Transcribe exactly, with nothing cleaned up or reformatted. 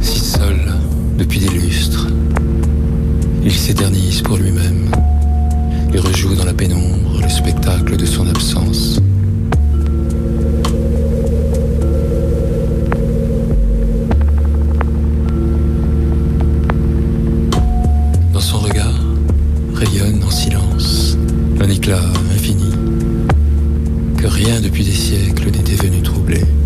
Si seul, depuis des lustres, il s'éternise pour lui-même et rejoue dans la pénombre le spectacle de son absence. Dans son regard rayonne en silence un éclat infini que rien depuis des siècles n'était venu troubler.